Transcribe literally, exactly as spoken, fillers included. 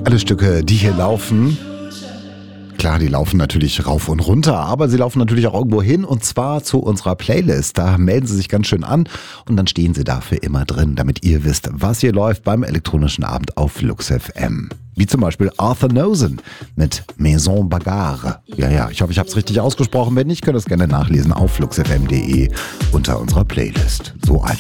Alle Stücke, die hier laufen, klar, die laufen natürlich rauf und runter, aber sie laufen natürlich auch irgendwo hin und zwar zu unserer Playlist. Da melden Sie sich ganz schön an und dann stehen Sie dafür immer drin, damit ihr wisst, was hier läuft beim elektronischen Abend auf Flux F M. Wie zum Beispiel Arthur Nosen mit Maison Bagarre. Ja, ja, ich hoffe, ich habe es richtig ausgesprochen. Wenn nicht, könnt ihr es gerne nachlesen auf flux f m punkt d e unter unserer Playlist. So einfach.